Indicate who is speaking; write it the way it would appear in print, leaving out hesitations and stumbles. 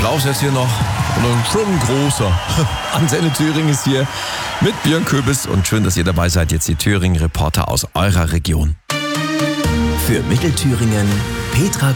Speaker 1: Applaus jetzt hier noch. Und schon ein großer. Antenne Thüringen ist hier mit Björn Köbis und schön, dass ihr dabei seid. Jetzt die Thüringen-Reporter aus eurer Region.
Speaker 2: Für Mittelthüringen Petra